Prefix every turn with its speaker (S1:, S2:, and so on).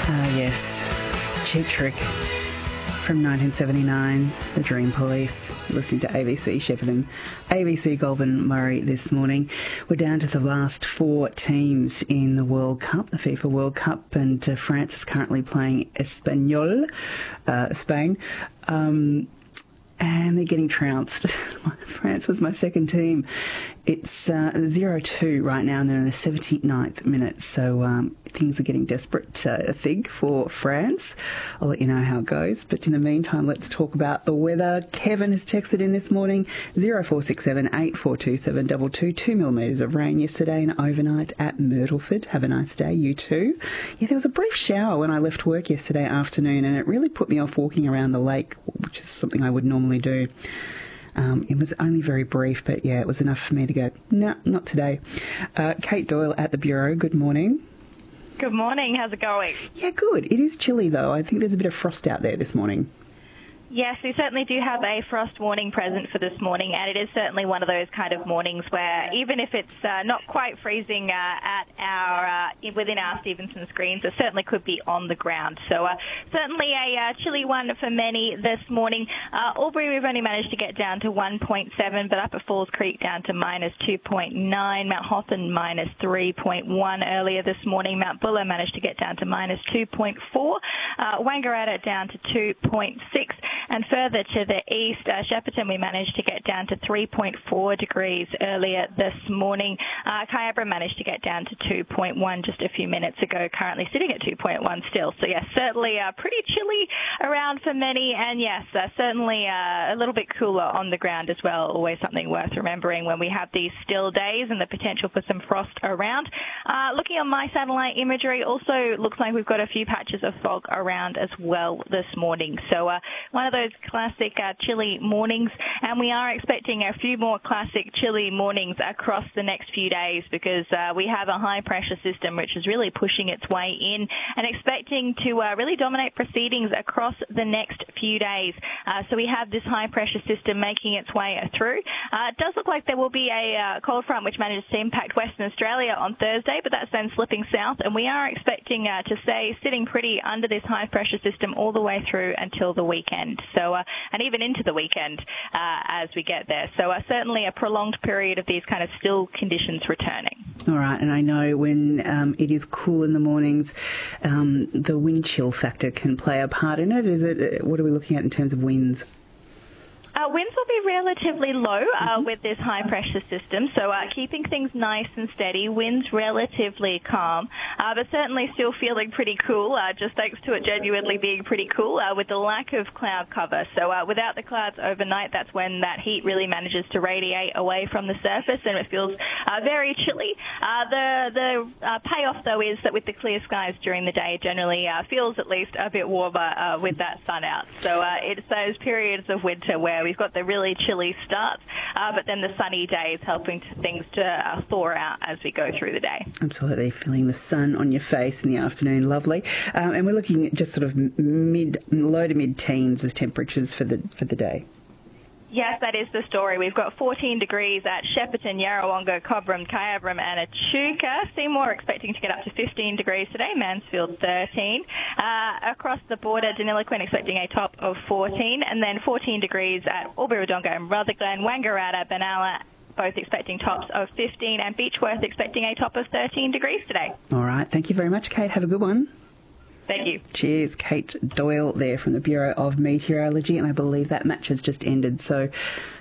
S1: Ah, yes. Cheap Trick from 1979, The Dream Police. Listening to ABC Shepparton, ABC Goulburn Murray this morning. We're down to the last four teams in the World Cup, the FIFA World Cup, and France is currently playing Espanyol, Spain. And they're getting trounced. France was my second team. It's 0-2 right now, and they're in the 79th minute. So things are getting desperate, I think, for France. I'll let you know how it goes. But in the meantime, let's talk about the weather. Kevin has texted in this morning, 0467 8427 22, 2 millimetres of rain yesterday and overnight at Myrtleford. Have a nice day, you too. Yeah, there was a brief shower when I left work yesterday afternoon, and it really put me off walking around the lake, which is something I would normally do. It was only very brief, but yeah, it was enough for me to go, no, not today. Kate Doyle at the Bureau, good morning.
S2: Good morning, how's it going?
S1: Yeah, good. It is chilly though. I think there's a bit of frost out there this morning.
S2: Yes, we certainly do have a frost warning present for this morning, and it is certainly one of those kind of mornings where even if it's not quite freezing at our within our Stevenson screens, it certainly could be on the ground. So certainly a chilly one for many this morning. Albury, we've only managed to get down to 1.7, but up at Falls Creek down to minus 2.9. Mount Hotham minus 3.1 earlier this morning. Mount Buller managed to get down to minus 2.4. Wangaratta down to 2.6. And further to the east, Shepparton, we managed to get down to 3.4 degrees earlier this morning. Kyabra managed to get down to 2.1 just a few minutes ago, currently sitting at 2.1 still. So, yes, certainly pretty chilly around for many. And, yes, certainly a little bit cooler on the ground as well. Always something worth remembering when we have these still days and the potential for some frost around. Looking on my satellite imagery, also looks like we've got a few patches of fog around as well this morning. So one of those classic chilly mornings, and we are expecting a few more classic chilly mornings across the next few days because we have a high pressure system which is really pushing its way in and expecting to really dominate proceedings across the next few days. So we have this high pressure system making its way through. It does look like there will be a cold front which manages to impact Western Australia on Thursday, but that's then slipping south, and we are expecting to stay sitting pretty under this high pressure system all the way through until the weekend. So, and even into the weekend as we get there. So certainly a prolonged period of these kind of still conditions returning.
S1: All right, and I know when it is cool in the mornings, the wind chill factor can play a part in it. Is it? What are we looking at in terms of winds?
S2: Winds will be relatively low with this high-pressure system, so keeping things nice and steady. Winds relatively calm, but certainly still feeling pretty cool, just thanks to it genuinely being pretty cool with the lack of cloud cover. So without the clouds overnight, that's when that heat really manages to radiate away from the surface, and it feels very chilly. The payoff, though, is that with the clear skies during the day, generally feels at least a bit warmer with that sun out. So it's those periods of winter where we've got the really chilly starts, but then the sunny days helping things to thaw out as we go through the day.
S1: Absolutely, feeling the sun on your face in the afternoon, lovely. And we're looking at just sort of low to mid-teens as temperatures for the day.
S2: Yes, that is the story. We've got 14 degrees at Shepparton, Yarrawonga, Cobram, Kyabram and Echuca. Seymour expecting to get up to 15 degrees today, Mansfield 13. Across the border, Deniliquin expecting a top of 14, and then 14 degrees at Albury-Wodonga and Rutherglen, Wangaratta, Benalla, both expecting tops of 15, and Beechworth expecting a top of 13 degrees today.
S1: All right, thank you very much, Kate. Have a good one.
S2: Thank you.
S1: Cheers. Kate Doyle there from the Bureau of Meteorology, and I believe that match has just ended, so